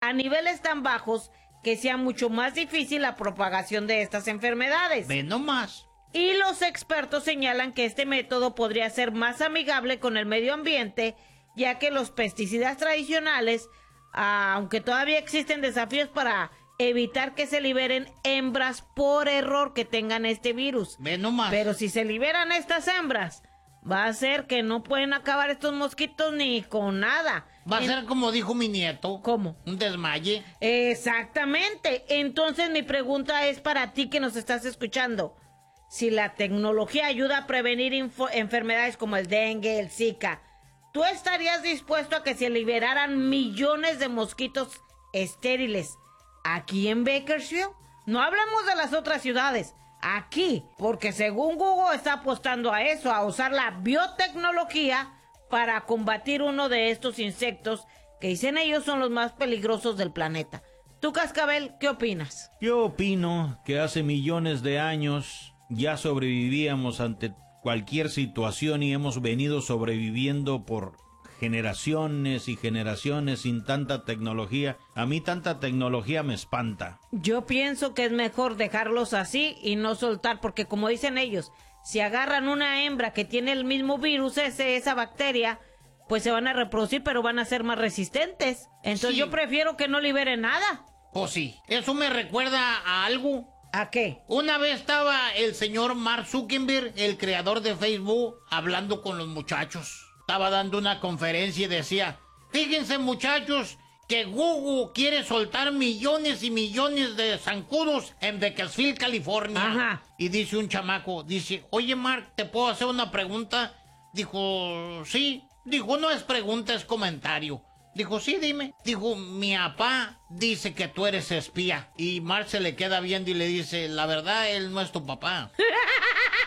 a niveles tan bajos que sea mucho más difícil la propagación de estas enfermedades. Ve nomás. Y los expertos señalan que este método podría ser más amigable con el medio ambiente, ya que los pesticidas tradicionales, aunque todavía existen desafíos para evitar que se liberen hembras por error que tengan este virus. Ve nomás. Pero si se liberan estas hembras, va a ser que no pueden acabar estos mosquitos ni con nada. Va a ser como dijo mi nieto. ¿Cómo? Un desmaye. Exactamente. Entonces mi pregunta es para ti que nos estás escuchando. Si la tecnología ayuda a prevenir enfermedades como el dengue, el Zika, ¿tú estarías dispuesto a que se liberaran millones de mosquitos estériles aquí en Bakersfield? No hablamos de las otras ciudades, aquí, porque según Google está apostando a eso, a usar la biotecnología para combatir uno de estos insectos que dicen ellos son los más peligrosos del planeta. Tú, Cascabel, ¿qué opinas? Yo opino que hace millones de años ya sobrevivíamos ante cualquier situación y hemos venido sobreviviendo por generaciones y generaciones sin tanta tecnología. A mí tanta tecnología me espanta. Yo pienso que es mejor dejarlos así y no soltar, porque como dicen ellos, si agarran una hembra que tiene el mismo virus, esa bacteria, pues se van a reproducir, pero van a ser más resistentes. Entonces Sí. yo prefiero que no liberen nada. Pues sí. Eso me recuerda a algo. ¿A qué? Una vez estaba el señor Mark Zuckerberg, el creador de Facebook, hablando con los muchachos. Estaba dando una conferencia y decía: fíjense, muchachos, que Google quiere soltar millones y millones de zancudos en Bakersfield, California. Ajá. Y dice un chamaco, dice: oye, Mark, ¿te puedo hacer una pregunta? Dijo: sí. Dijo: no es pregunta, es comentario. Dijo: sí, dime. Dijo: mi papá dice que tú eres espía. Y Mark se le queda viendo y le dice: la verdad, él no es tu papá.